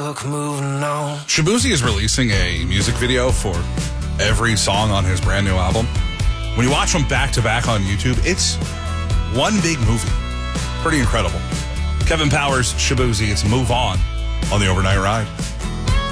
book moving on. Shaboozey is releasing a music video for every song on his brand new album. When you watch them back to back on YouTube, it's one big movie. Pretty incredible. Kevin Powers, Shaboozey, it's Move On the Overnight Ride.